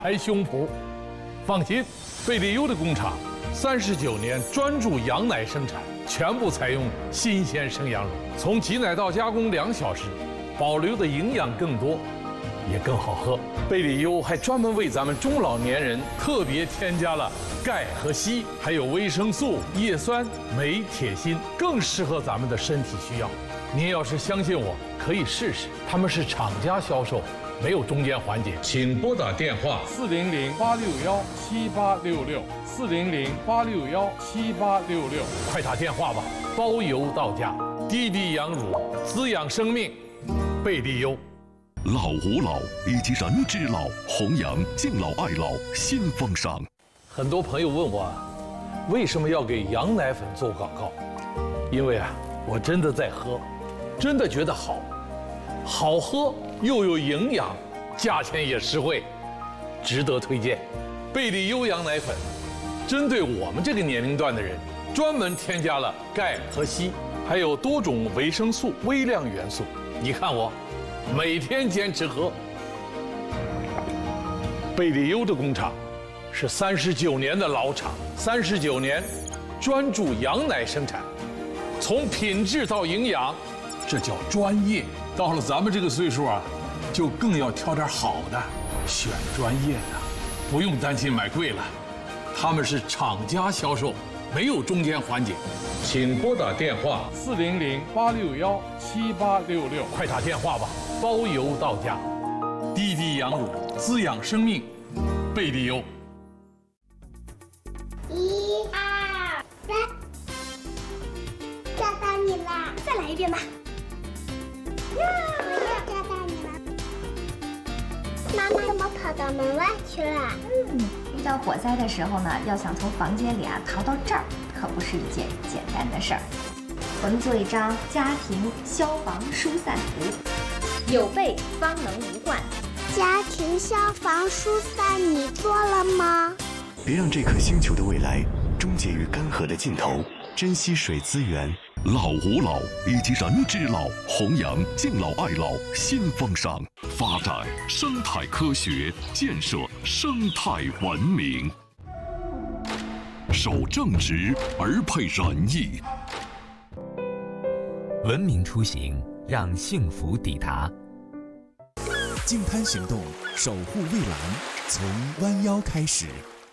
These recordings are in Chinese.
拍胸脯。放心，贝利优的工厂39年专注羊奶生产，全部采用新鲜生羊乳，从挤奶到加工2小时，保留的营养更多，也更好喝。贝利优还专门为咱们中老年人特别添加了钙和硒，还有维生素、叶酸、镁、铁、锌，更适合咱们的身体需要。您要是相信我，可以试试。他们是厂家销售，没有中间环节。请拨打电话400-861-7866，400-861-7866，快打电话吧，包邮到家。滴滴羊乳滋养生命，贝利优。 老吾老以及人之老，弘扬敬老爱老新风尚。 很多朋友问我，为什么要给羊奶粉做广告？因为我真的在喝，真的觉得好喝又有营养，价钱也实惠，值得推荐。贝利优羊奶粉针对我们这个年龄段的人，专门添加了钙和硒，还有多种维生素、微量元素。你看我每天坚持喝。贝利优的工厂是39年的老厂，39年专注羊奶生产，从品质到营养，这叫专业。到了咱们这个岁数就更要挑点好的，选专业的，不用担心买贵了。他们是厂家销售，没有中间环节。请拨打电话400-861-7866，快打电话吧，包邮到家。滴滴羊乳滋养生命，贝利优。 1、2、3，抓到你了！再来一遍吧。我又抓到你了。妈妈怎么跑到门外去了？ 遇到火灾的时候呢，要想从房间里逃到这儿，可不是一件简单的事儿。我们做一张家庭消防疏散图，有备方能无患。 家庭消防疏散你做了吗？ 别让这颗星球的未来终结于干涸的尽头，珍惜水资源。 老吾老以及人之老，弘扬敬老爱老新风尚，发展生态科学，建设生态文明。守正直而配仁义， 文明出行，让幸福抵达。 净滩行动，守护蔚蓝，从弯腰开始。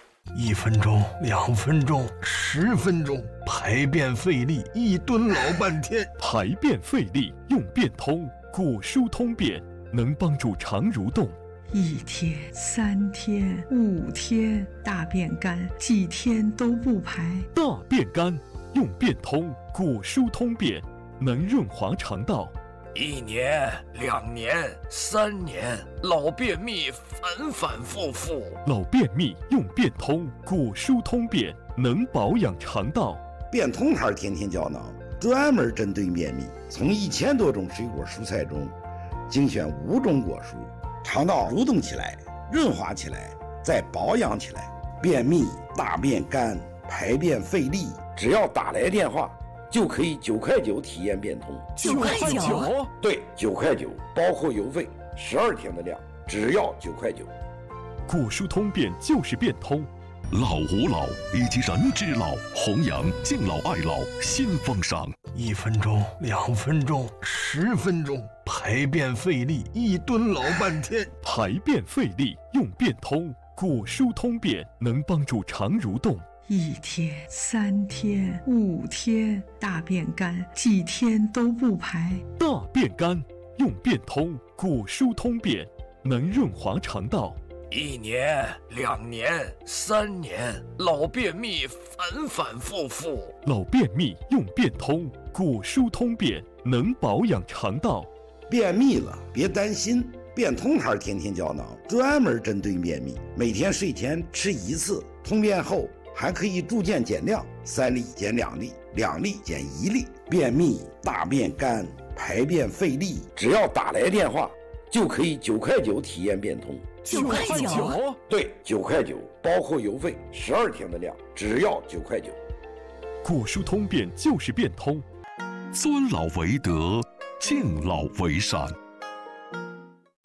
1分钟、2分钟、10分钟，排便费力，1吨老半天。 排便费力用便通，果蔬通便能帮助肠蠕动。 1天、3天、5天，大便干，几天都不排。 大便干用便通，果蔬通便能润滑肠道。 1年、2年、3年，老便秘反反复复。 老便秘用便通，果蔬通便能保养肠道。 便通牌天天胶囊专门针对便秘，从1000多种水果蔬菜中精选5种果蔬，肠道蠕动起来，润滑起来，再保养起来。便秘、大便干、排便费力，只要打来电话就可以9块9体验便通。 9块9？ 对，9块9，包括邮费，12天的量，只要9块9。 果蔬通便就是便通，老吾老以及人之老，弘扬敬老爱老新风尚。 1分钟、2分钟、10分钟，排便费力，1吨老半天。 排便费力用便通，果蔬通便能帮助肠蠕动。 1天、3天、5天，大便干，几天都不排。 大便干用便通，果蔬通便能润滑肠道。 1年、2年、3年，老便秘反反复复。 老便秘用便通，果蔬通便能保养肠道。 便秘了别担心，便通牌天天胶囊专门针对便秘，每天睡前吃1次，通便后还可以逐渐减量，3粒减2粒，2粒减1粒。便秘、大便干、排便费力，只要打来电话就可以9块9体验便通。 9块9？ 对，9块9，包括邮费，12天的量，只要9块9。 果蔬通便就是便通，尊老为德，敬老为善。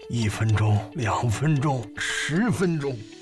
1分钟、2分钟、10分钟，